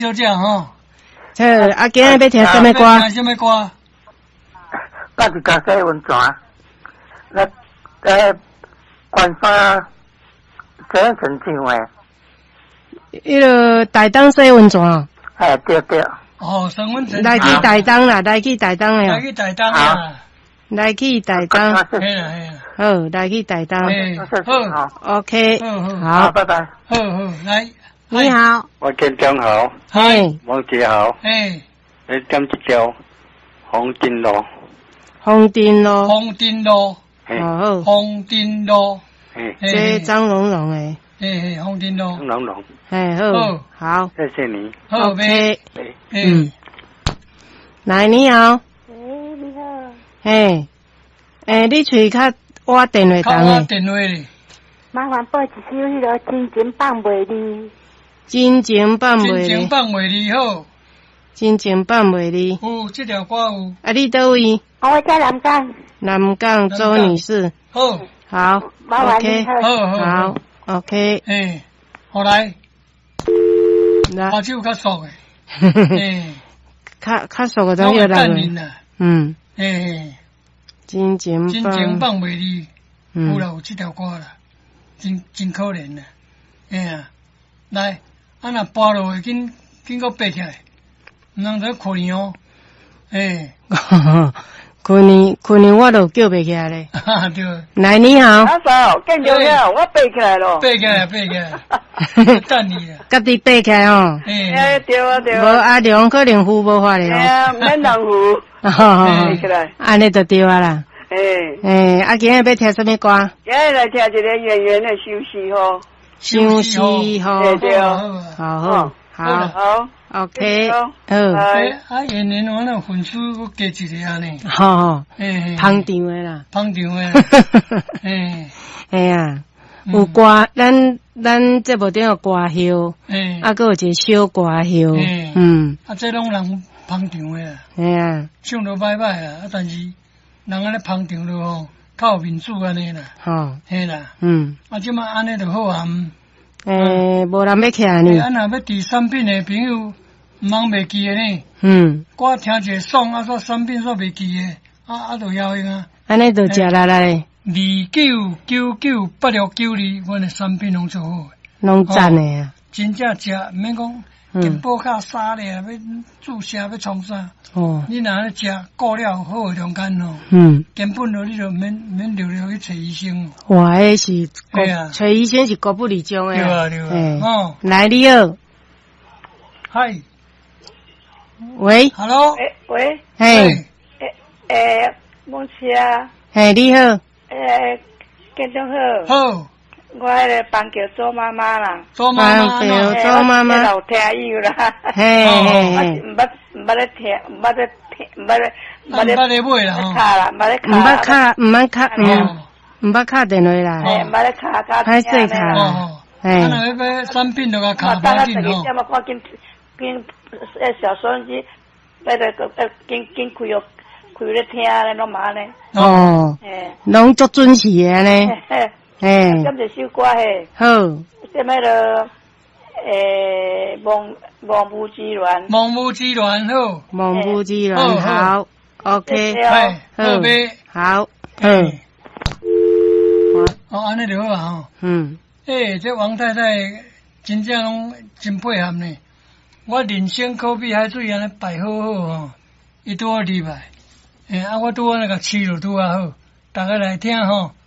就这样吼。 好，啊，今日要听什么歌？ 听什么歌？ 家己家洗温泉，关山洗成唱诶。 迄个台东洗温泉。 哎，对对。 哦，升温泉。 来去台东啦，来去台东诶。 来去台东啦。 来去台东。 嘿啦嘿啦。 好，来去台东。 好 ，OK， 好，拜拜。 好，来。 你好。 我建中好。 嘿。 王姐好。 嘿。 你点一条红灯路。 红灯路。 红灯路。 好。 红灯路。 这张龙龙诶。 嘿，红灯路。 张龙龙。 嘿，好。好。 谢谢你。 好 ，OK。来，你好。 你好。 嘿，你喙较我电话筒诶。 我电话咧。 麻烦播一首迄个真情放袂离。 真情放袂离。 真情放袂离好。 真情放袂离。 有这条歌有。 啊，你倒位？ 我在南港。 南港周女士。 好。 好。 麻烦你。好。OK。 好来。我手较熟诶。 较熟个都要来。真情放袂离。有啦，有这条歌啦，真可怜啦。来，啊若跋落去，紧个爬起来，毋通在困哦。 困呢，我都叫爬起来咧。 对。 来，你好。 阿嫂，更重要，我爬起来咯。 爬起来。等你啦。 家己爬起来吼。 对啊。 无阿良可能扶无法咧咯。免人扶。 爬起来。安尼就对啊啦。啊，今日要听什么歌？ 今日来听一个演员的休息吼。 休息吼。 对。 好。OK， 啊，演员我那粉丝我加一个安尼。 好，捧场的啦。 捧场的。 哎呀，有歌，咱节目顶有歌休，啊，搁有一个小歌休， 啊，这拢人捧场的啦。 哎呀， 唱得歹歹啦，啊，但是人安尼捧场了吼，较有面子安尼啦。 好， 嘿啦。啊，即马安尼就好啊。 无人要徛呢。 啊，若要伫产品的朋友，毋通袂记的呢。我听一个爽啊，说产品说袂记的，啊，就要用啊。 安尼就食啦咧。 29998692，阮的产品拢做好。 拢赞的啊。 真正食，毋免讲健保卡沙咧，要注射要创啥。你若咧食过了好的中间咯。根本咯，你就免留去找医生。 哇，迄是找医生是国不离宗的。 对啊。 来，你好。 嗨。 喂。 Hello。 喂。 嘿。 梦琪啊。 嘿，你好。 建中好。 好。 我迄个帮叫做妈妈啦。 做妈妈。 做妈妈。 老听友啦。 嘿。 毋捌咧听，毋捌咧买啦。 卡啦，毋捌咧卡。 毋捌卡电话啦。 毋捌咧卡。 歹势卡。 啊，若要买产品就甲卡要紧吼。我紧小收音机，紧开咧听咧，拢嘛咧。 拢足准时的呢。 点一首歌嘿。 好。 什么了？望夫之恋。 望夫之恋好。 望夫之恋好。OK。好。 安尼就好啊吼。这王太太真正拢真配合呢。我人生可比海水安尼摆好吼，伊拄好入来。我拄好那个饲就拄啊好，大家来听吼。